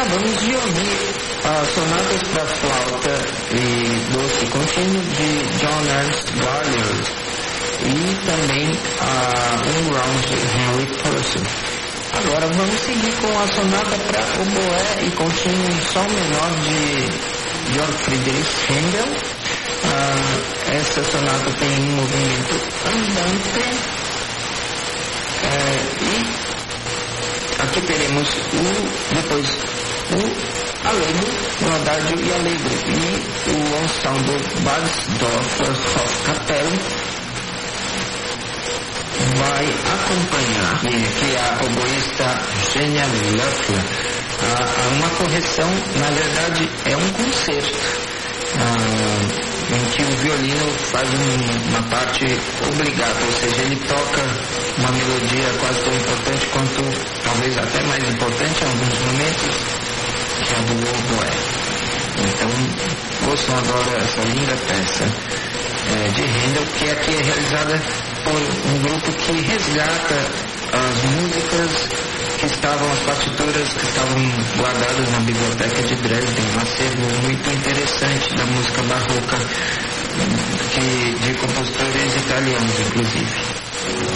acabamos de ouvir as sonatas para flauta e doce contínuo de John Ernst Galliard e também um round de Henry Purcell. Agora vamos seguir com a sonata para oboé e contínuo em sol menor de Georg Friedrich Händel. Essa sonata tem um movimento andante e aqui teremos depois o allegro, o adágio e allegro, e o ensemble Walsdorfer Hofkapelle vai acompanhar, que a oboísta Genia Löffler. Uma correção, na verdade, é um concerto em que o violino faz uma parte obligada, ou seja, ele toca uma melodia quase tão importante quanto, talvez até mais importante em alguns momentos, que é a do oboé. Então, ouçam agora essa linda peça de Händel, que aqui é realizada por um grupo que resgata as músicas que estavam, as partituras que estavam guardadas na biblioteca de Dresden, um acervo muito interessante da música barroca de compositores italianos, inclusive.